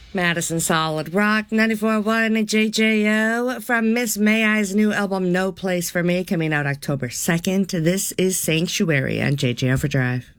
Madison Solid Rock 94.1 JJO from Miss May I's new album No Place for Me, coming out October 2nd. This is Sanctuary on JJ Overdrive.